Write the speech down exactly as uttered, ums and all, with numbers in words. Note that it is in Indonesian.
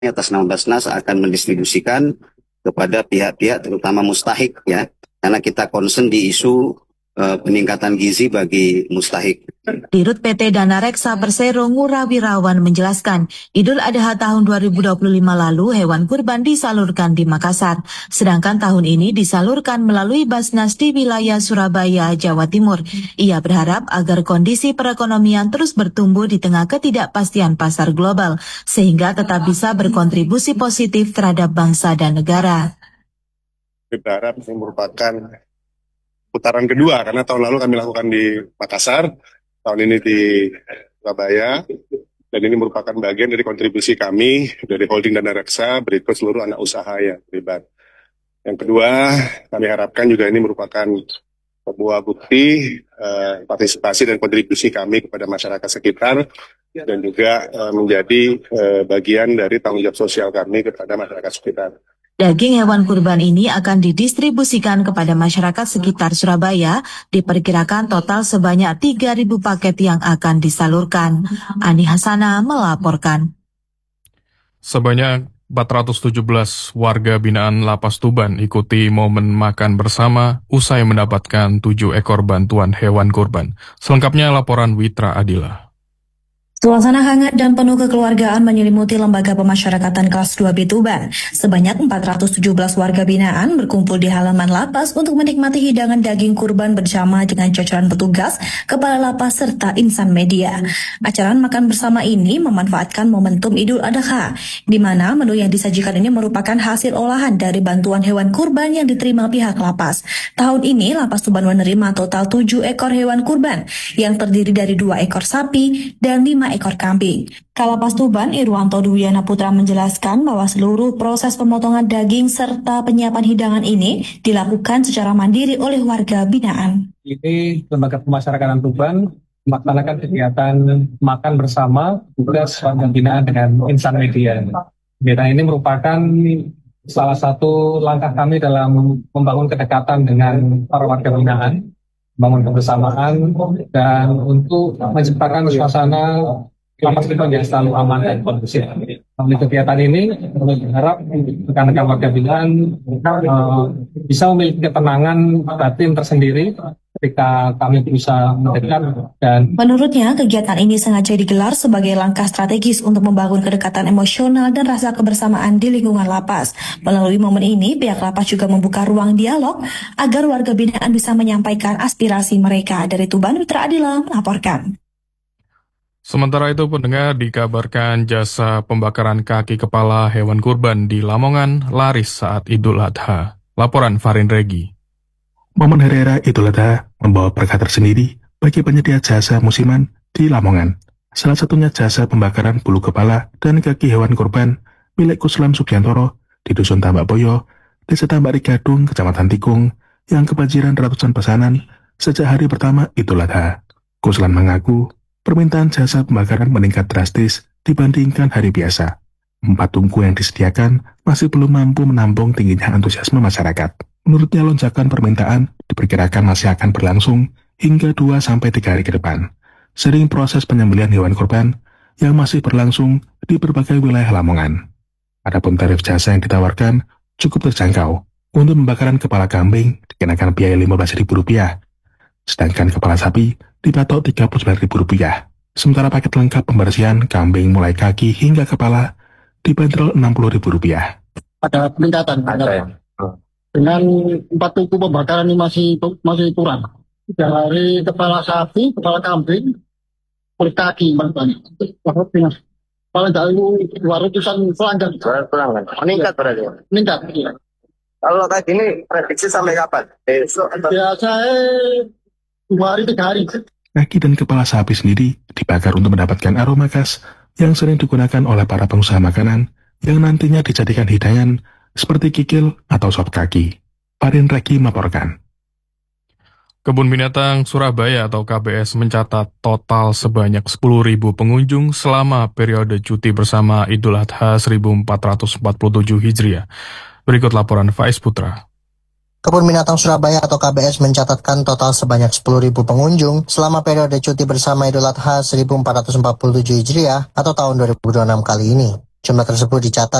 atas nama Basnas akan mendistribusikan kepada pihak-pihak terutama mustahik ya, karena kita concern di isu uh, peningkatan gizi bagi mustahik. Dirut P T Dana Reksa Persero Ngurah Wirawan menjelaskan, Idul Adha tahun dua ribu dua puluh lima lalu hewan kurban disalurkan di Makassar, sedangkan tahun ini disalurkan melalui Basnas di wilayah Surabaya, Jawa Timur. Ia berharap agar kondisi perekonomian terus bertumbuh di tengah ketidakpastian pasar global, sehingga tetap bisa berkontribusi positif terhadap bangsa dan negara. Berharap ini merupakan putaran kedua, karena tahun lalu kami lakukan di Makassar, tahun ini di Surabaya, dan ini merupakan bagian dari kontribusi kami dari holding Dana Reksa berikut seluruh anak usaha yang terlibat. Yang kedua, kami harapkan juga ini merupakan sebuah bukti uh, partisipasi dan kontribusi kami kepada masyarakat sekitar, dan juga uh, menjadi uh, bagian dari tanggung jawab sosial kami kepada masyarakat sekitar. Daging hewan kurban ini akan didistribusikan kepada masyarakat sekitar Surabaya, diperkirakan total sebanyak tiga ribu paket yang akan disalurkan. Ani Hasana melaporkan. Sebanyak empat ratus tujuh belas warga binaan Lapas Tuban ikuti momen makan bersama usai mendapatkan tujuh ekor bantuan hewan kurban. Selengkapnya laporan Witra Adila. Suasana hangat dan penuh kekeluargaan menyelimuti Lembaga Pemasyarakatan Kelas dua B Tuban. Sebanyak empat ratus tujuh belas warga binaan berkumpul di halaman lapas untuk menikmati hidangan daging kurban bersama dengan jajaran petugas, kepala lapas, serta insan media. Acara makan bersama ini memanfaatkan momentum Idul Adha, di mana menu yang disajikan ini merupakan hasil olahan dari bantuan hewan kurban yang diterima pihak lapas. Tahun ini, Lapas Tuban menerima total tujuh ekor hewan kurban, yang terdiri dari dua ekor sapi dan lima ekor kambing. Kalapas Tuban, Irwanto Dwiana Putra menjelaskan bahwa seluruh proses pemotongan daging serta penyiapan hidangan ini dilakukan secara mandiri oleh warga binaan. Ini Lembaga Pemasyarakatan Tuban melaksanakan kegiatan makan bersama tugas warga binaan dengan insan media. Kegiatan ini merupakan salah satu langkah kami dalam membangun kedekatan dengan para warga binaan, bangun kebersamaan, dan untuk menciptakan suasana lapas kita yang selalu aman dan kondusif. Melalui kegiatan ini, kami berharap rekan-rekan warga binaan uh, bisa memiliki ketenangan batin tersendiri ketika kami bisa mendekat. Dan menurutnya, kegiatan ini sengaja digelar sebagai langkah strategis untuk membangun kedekatan emosional dan rasa kebersamaan di lingkungan lapas. Melalui momen ini, pihak lapas juga membuka ruang dialog agar warga binaan bisa menyampaikan aspirasi mereka. Dari Tuban, Witra Adila melaporkan. Sementara itu, pendengar, dikabarkan jasa pembakaran kaki kepala hewan kurban di Lamongan laris saat Idul Adha. Laporan Farin Regi. Momen Hari Raya Idul Adha membawa berkah tersendiri bagi penyedia jasa musiman di Lamongan. Salah satunya jasa pembakaran bulu kepala dan kaki hewan kurban milik Kuslan Sugiantoro di Dusun Tambak Boyo, Desa Tambak Rigadung, Kecamatan Tikung, yang kebanjiran ratusan pesanan sejak hari pertama Idul Adha. Kuslan mengaku permintaan jasa pembakaran meningkat drastis dibandingkan hari biasa. Empat tungku yang disediakan masih belum mampu menampung tingginya antusiasme masyarakat. Menurutnya, lonjakan permintaan diperkirakan masih akan berlangsung hingga dua sampai tiga hari ke depan. Sering proses penyembelihan hewan kurban yang masih berlangsung di berbagai wilayah Lamongan. Adapun tarif jasa yang ditawarkan cukup terjangkau. Untuk pembakaran kepala kambing dikenakan biaya lima belas ribu rupiah, sedangkan kepala sapi dipatok tiga puluh sembilan ribu rupiah. Sementara paket lengkap pembersihan kambing mulai kaki hingga kepala dibanderol enam puluh ribu rupiah. Ada peningkatan, ada ya. Dengan empat tungku pembakaran ini masih masih kurang. Dari kepala sapi, kepala kambing, kulit kaki, paling dari dua ratusan pelanggan. Pelanggan, meningkat berarti. Meningkat. Iya. Kalau kayak gini prediksi sampai kapan? Besok atau? Biasanya dua hari tiga hari. Kaki dan kepala sapi sendiri dibakar untuk mendapatkan aroma khas yang sering digunakan oleh para pengusaha makanan yang nantinya dijadikan hidangan seperti kikil atau sop kaki. Farin Regi melaporkan. Kebun Binatang Surabaya atau K B S mencatat total sebanyak sepuluh ribu pengunjung selama periode cuti bersama Idul Adha seribu empat ratus empat puluh tujuh Hijriah. Berikut laporan Faiz Putra. Kebun Binatang Surabaya atau K B S mencatatkan total sebanyak sepuluh ribu pengunjung selama periode cuti bersama Idul Adha seribu empat ratus empat puluh tujuh Hijriah atau tahun dua ribu dua puluh enam kali ini. Jumlah tersebut dicatat